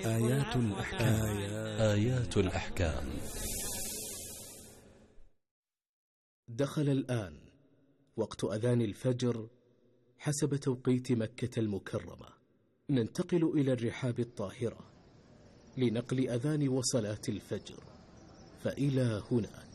آيات الأحكام. آيات الأحكام. دخل الآن وقت أذان الفجر حسب توقيت مكة المكرمة. ننتقل إلى الرحاب الطاهرة لنقل أذان وصلاة الفجر، فإلى هناك.